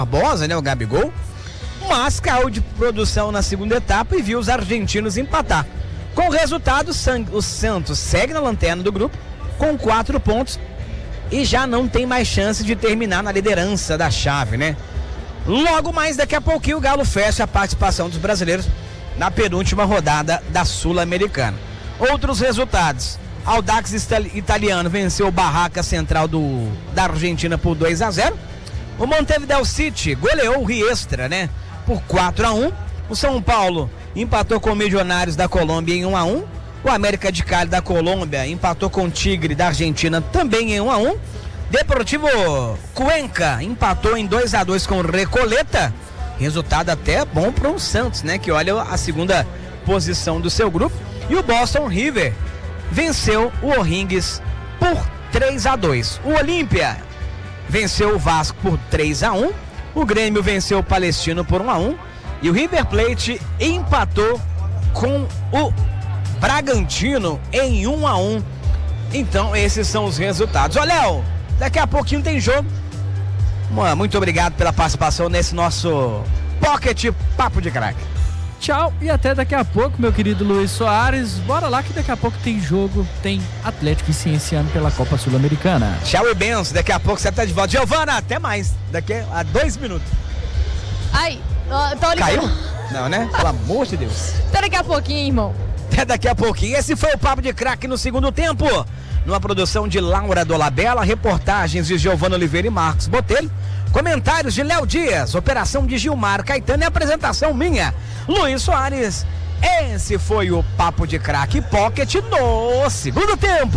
Barbosa, né, o Gabigol, mas caiu de produção na segunda etapa e viu os argentinos empatar. Com o resultado, o Santos segue na lanterna do grupo com 4 pontos e já não tem mais chance de terminar na liderança da chave, né? Logo mais, daqui a pouquinho, o Galo fecha a participação dos brasileiros na penúltima rodada da Sul-Americana. Outros resultados: Audax Italiano venceu o Barraca Central da Argentina por 2-0. O Montevideo City goleou o Riestra, né, por 4-1. O São Paulo empatou com o Milionários da Colômbia em 1-1. O América de Cali da Colômbia empatou com o Tigre da Argentina também em 1-1. Deportivo Cuenca empatou em 2-2 com o Recoleta. Resultado até bom para o Santos, né, que olha a segunda posição do seu grupo. E o Boston River venceu o O'Higgins por 3-2. O Olímpia venceu o Vasco por 3-1. O Grêmio venceu o Palestino por 1-1. E o River Plate empatou com o Bragantino em 1-1. Então esses são os resultados. Ô Léo, daqui a pouquinho tem jogo. Muito obrigado pela participação nesse nosso Pocket Papo de Craque. Tchau e até daqui a pouco, meu querido Luiz Soares. Bora lá que daqui a pouco tem jogo, tem Atlético e Cienciano pela Copa Sul-Americana. Tchau e benção, daqui a pouco você tá de volta. Giovana, até mais, daqui a 2 minutos. Ai, tô ligando. Caiu? Não, né? Pelo amor de Deus. Até daqui a pouquinho, irmão. Até daqui a pouquinho. Esse foi o Papo de Craque no segundo tempo. Numa produção de Laura Dolabella, reportagens de Giovana Oliveira e Marcos Botelho, comentários de Léo Dias, operação de Gilmar Caetano e apresentação minha, Luiz Soares. Esse foi o Papo de Craque Pocket no segundo tempo.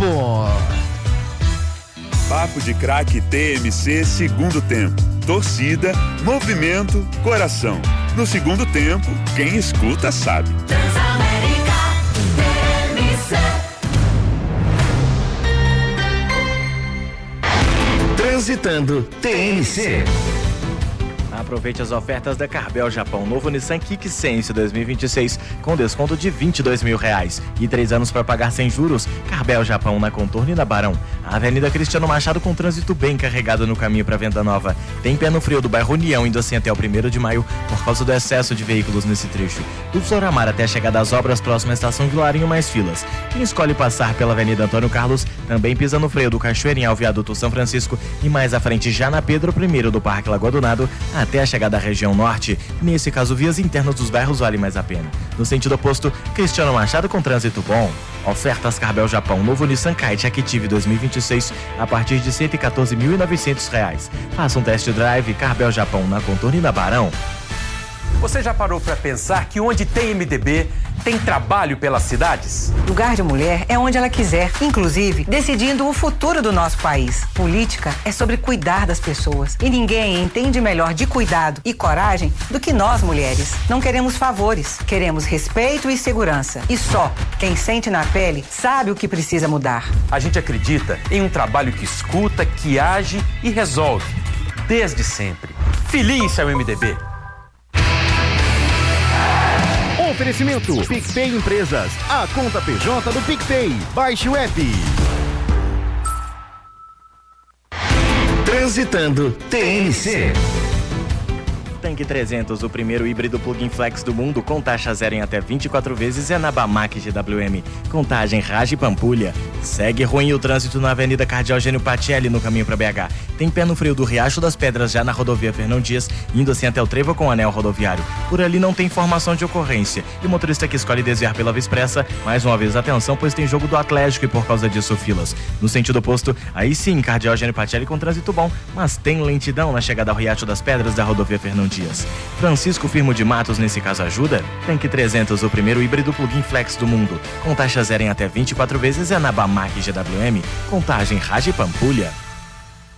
Papo de Craque TMC segundo tempo. Torcida, movimento, coração. No segundo tempo, quem escuta sabe. Transamérica TMC. Transitando TMC. Aproveite as ofertas da Carbel Japão. Novo Nissan Kicks Sense 2026 com desconto de R$22 mil e 3 anos para pagar sem juros. Carbel Japão na Contorno e na Barão. A Avenida Cristiano Machado com trânsito bem carregado no caminho para Venda Nova. Tem pé no frio do bairro União, indo assim até o 1º de maio por causa do excesso de veículos nesse trecho. Do Floramar até a chegada das obras próxima à estação Vilarinho, mais filas. Quem escolhe passar pela Avenida Antônio Carlos também pisa no freio do Cachoeirinho ao Viaduto São Francisco e mais à frente já na Pedro I do Parque Lagoa do Nado até a chegada da região norte. Nesse caso, vias internas dos bairros vale mais a pena. No sentido oposto, Cristiano Machado com trânsito bom. Ofertas Carbel Japão. Novo Nissan Kite Active 2026 a partir de R$ 114.900. Faça um test drive. Carbel Japão na Contorno e na Barão. Você já parou para pensar que onde tem MDB, tem trabalho pelas cidades? Lugar de mulher é onde ela quiser, inclusive decidindo o futuro do nosso país. Política é sobre cuidar das pessoas. E ninguém entende melhor de cuidado e coragem do que nós, mulheres. Não queremos favores, queremos respeito e segurança. E só quem sente na pele sabe o que precisa mudar. A gente acredita em um trabalho que escuta, que age e resolve. Desde sempre. Filie-se ao MDB. Oferecimento PicPay Empresas, a conta PJ do PicPay. Baixe o app. Transitando TMC. Tanque 300, o primeiro híbrido plug-in flex do mundo, com taxa zero em até 24 vezes, é na Bamac GWM. Contagem Rage Pampulha. Segue ruim o trânsito na Avenida Cardeal Gênio Patielli, no caminho para BH. Tem pé no freio do Riacho das Pedras, já na rodovia Fernão Dias, indo assim até o trevo com o anel rodoviário. Por ali não tem informação de ocorrência. E o motorista que escolhe desviar pela Via Expressa, mais uma vez atenção, pois tem jogo do Atlético e por causa disso filas. No sentido oposto, aí sim, Cardeal Gênio Patielli com trânsito bom, mas tem lentidão na chegada ao Riacho das Pedras da rodovia Fernão Dias. Francisco Firmo de Matos nesse caso ajuda? Tanque 300, o primeiro híbrido plug-in flex do mundo. Com taxa zero em até 24 vezes, é na Bamac GWM. Contagem Rage Pampulha.